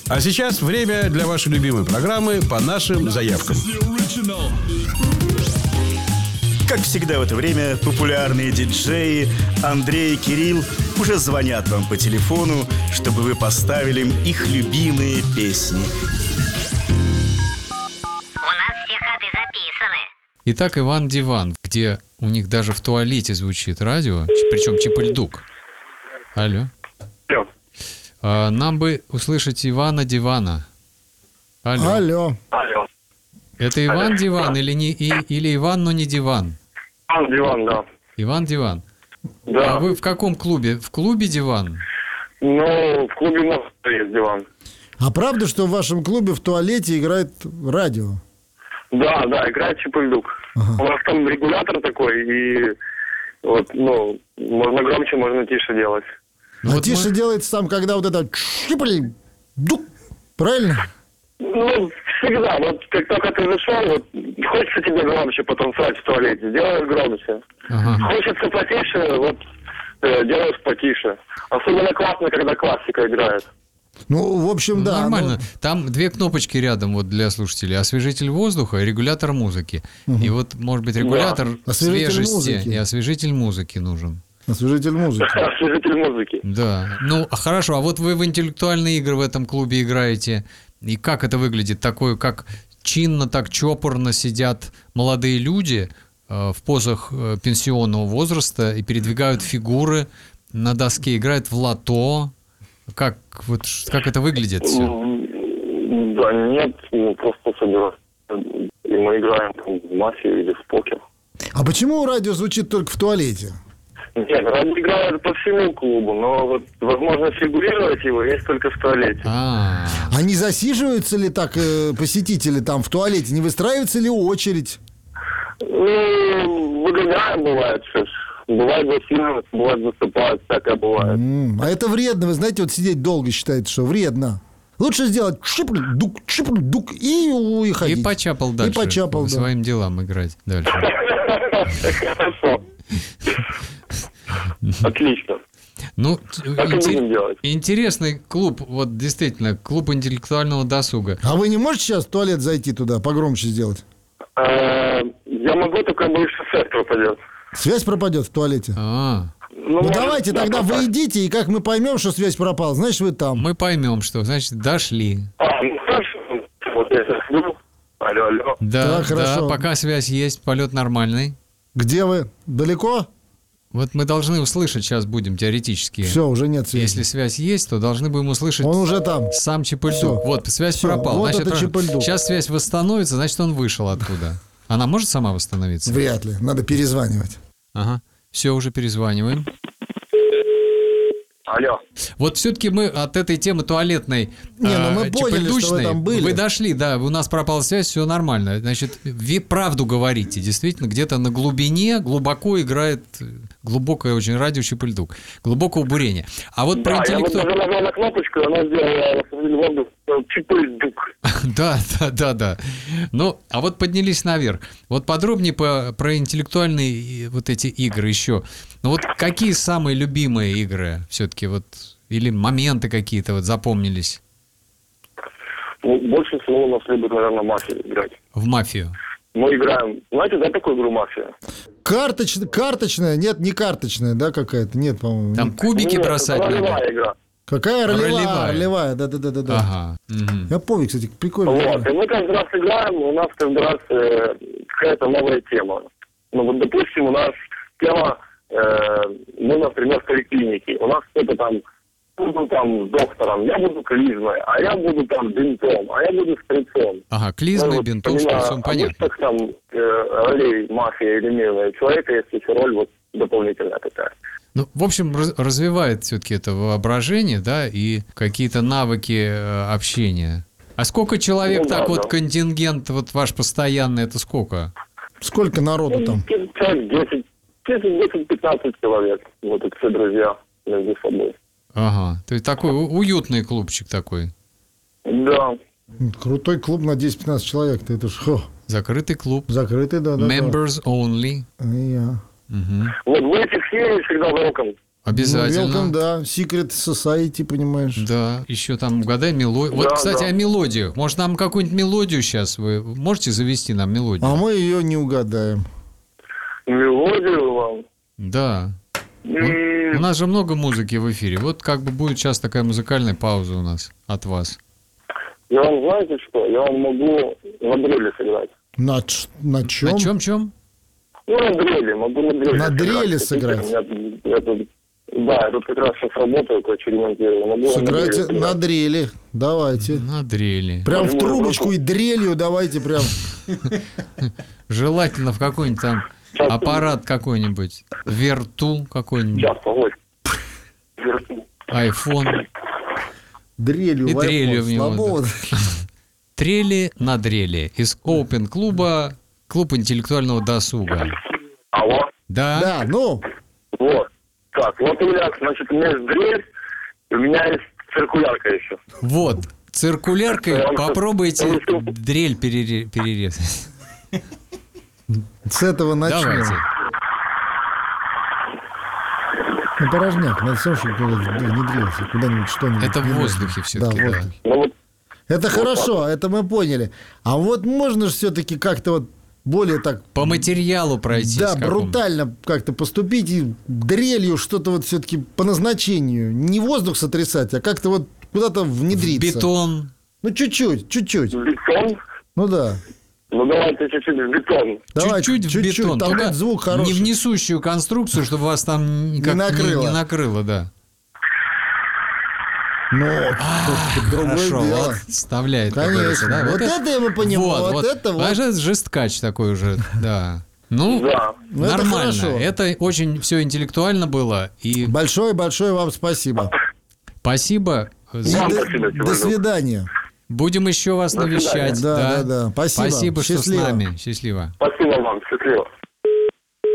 А сейчас время для вашей любимой программы «По нашим заявкам». Как всегда в это время популярные диджеи Андрей и Кирилл уже звонят вам по телефону, чтобы вы поставили им их любимые песни. У нас все ходы записаны. Итак, Иван Диван, где у них даже в туалете звучит радио, причем Чип-Ль-Дук. Алло. Нам бы услышать Ивана Дивана. Алло. Это Иван Диван или Иван, но не Диван? Иван Диван, да. Иван Диван. Да. А вы в каком клубе? В клубе Диван? Ну, в клубе у нас есть Диван. А правда, что в вашем клубе в туалете играет радио? Да, играет Чип-Ль-Дук. Ага. У нас там регулятор такой, и вот, ну, можно громче, можно тише делать. А Вот тише мы- делается там, когда вот это Чип-Ль-Дук. Правильно? Ну, всегда. Вот как только ты зашел, вот хочется тебе громче потом срать в туалете, делаешь громче. Ага. Хочется потише, вот делаешь потише. Особенно классно, когда классика играет. Ну, в общем, да. Нормально. Там две кнопочки рядом вот для слушателей. Освежитель воздуха и регулятор музыки. И вот, может быть, регулятор Освежитель свежести музыки. и освежитель музыки нужен. Освежитель музыки. Освежитель музыки. Да. Ну, хорошо. А вот вы в интеллектуальные игры в этом клубе играете. И как это выглядит? Такое, как чинно, так чопорно сидят молодые люди в позах пенсионного возраста и передвигают фигуры на доске, играют в лото. Как это выглядит все? Да нет, мы просто собираем. И мы играем там, в мафию или в покер. А почему радио звучит только в туалете? Нет, радио играет по всему клубу, но вот возможность фигурировать его есть только в туалете. А, А не засиживаются ли так посетители там в туалете? Не выстраивается ли очередь? Ну, выгоняем, бывает сейчас. Бывает засиживаются, бывает засыпают, всякое бывает. А это вредно. Вы знаете, вот сидеть долго считается, что вредно. Лучше сделать чип-дук и уходить. и почапал дальше. И почапал, по да. своим делам играть дальше. Хорошо. Отлично. Ну, Так и будем делать. интересный клуб, вот действительно, клуб интеллектуального досуга. А вы не можете сейчас в туалет зайти туда, погромче сделать? Я могу, только боюсь, что связь пропадет. Связь пропадет в туалете. Ну, может, давайте да, тогда пока. вы идите, и как мы поймем, что связь пропала, значит, вы там. Мы поймем, что, значит, дошли. Ну хорошо. Вот я сейчас жду. Алло. Да, Так, хорошо. да, пока связь есть, полет нормальный. Где вы? Далеко? Вот мы должны услышать, сейчас будем теоретически. Все, уже нет связи. Если связь есть, то должны будем услышать Он уже там. сам Чип-Ль-Дук. Всё. Вот, связь Всё, пропала. вот Значит, это Чип-Ль-Дук. сейчас связь восстановится, значит, он вышел оттуда. Она может сама восстановиться? Вряд ли. Надо перезванивать. Ага. Все, уже перезваниваем. Алло. Вот все-таки мы от этой темы туалетной, Не, ну мы поняли, что вы чип-ль-дучной, там были. вы дошли, да, у нас пропала связь, все нормально. Значит, вы правду говорите, действительно, где-то на глубине глубоко играет глубокое очень радио Чип-Ль-Дук, глубокого бурения. А вот про Да, я вот интеллектуальное... даже нажал на кнопочку, и она сделала воздух Чип-Ль-Дук. Да. Ну, а вот поднялись наверх. Вот подробнее про интеллектуальные вот эти игры еще. Ну вот какие самые любимые игры все-таки вот или моменты какие-то вот запомнились Ну, больше всего у нас любят, наверное, мафию играть. в мафию? Мы играем, знаете, да, такую игру «Мафия»? Карточная? Нет, не карточная, да, какая-то? Нет, по-моему. Там кубики Нет, бросать это надо. ролевая игра. Какая? Ролевая. Ролевая, да. Ага. Мгм. Я помню, кстати, прикольно. Вот, и мы каждый раз играем, у нас каждый раз какая-то новая тема. Ну, вот, допустим, у нас тема, мы, например, в поликлинике. У нас кто-то там, буду там доктором, я буду клизмой, а я буду там бинтом, а я буду шприцом. Ага, клизмой, вот бинтом, помимо шприцом, понятно. обычных там ролей мафия или мирного человека, есть еще роль вот дополнительная такая. Ну, в общем, развивает все-таки это воображение, да, и какие-то навыки общения. А сколько человек Ну, да, так вот, да. контингент вот ваш постоянный, это сколько? Сколько народу там? Человек 10-15 человек. Вот это все друзья между собой. Ага, то есть такой уютный клубчик такой. Да. Крутой клуб на 10-15 человек. Это ж Закрытый клуб. закрытый, да. Members only. Я. Мгм. Вот в этих сериях всегда welcome. Обязательно. Ну, welcome, да. Secret Society, понимаешь. Да, еще там угадай мелодию. Вот, Да, кстати, да. о мелодиях. Может, нам какую-нибудь мелодию сейчас вы можете завести нам мелодию? А мы ее не угадаем. Мелодию вам. Да. У нас же много музыки в эфире. Вот как бы будет сейчас такая музыкальная пауза у нас от вас. Я вам, знаете что? Я вам могу на дреле сыграть. На чем? На чем? Ну, на дрели, могу на дрели. На дрели сыграть? Да, я тут как раз сейчас работаю, короче, ремонтирую. Могу вам Сыграйте дрели сыграть. на дрели. Давайте. На дрели. Прям в трубочку и дрелью давайте прям. Желательно в какой-нибудь там аппарат какой-нибудь. Верту какой-нибудь. Сейчас, погодь. Айфон. Дрелью. И в iPhone. дрелью в него, Слабо. Трели на дрели. Из Open клуба. Клуб интеллектуального досуга. Алло. Да? Да, ну. Вот. Так, вот у меня, значит, у меня есть дрель, у меня есть циркулярка еще. Вот. Циркуляркой Я вам попробуйте сейчас- дрель перерезать. С этого начнем. Давайте. Ну, порожняк, надо все, чтобы внедрился куда-нибудь, что-нибудь. Это в не воздухе нужно. все-таки, Да, в да. воздухе. Ну вот, Это хорошо, это мы поняли. А вот можно же все-таки как-то вот более так, По материалу пройтись. да, какому-то. брутально как-то поступить и дрелью что-то вот все-таки по назначению. Не воздух сотрясать, а как-то вот куда-то внедриться. Бетон. Ну, чуть-чуть. бетон. Ну, да. Ну давайте чуть-чуть в бетон. Давай, Чуть-чуть в бетон. Там Только будет звук хороший. не в несущую конструкцию, чтобы вас там никак накрыло. не накрыло, да. Ну, тут другое Хорошо, дело. вот вставляет. как Конечно. говорится, да. Вот это я бы понимал, вот это вот. А это жесткач такой уже, да. Ну, Да. Ну, это нормально. хорошо. Это очень все интеллектуально было. И Большое-большое вам спасибо. спасибо. И Вам до, спасибо, до свидания. Будем еще вас навещать. Да. Спасибо. Спасибо, что с Счастливо. нами. Счастливо. Спасибо вам, счастливо.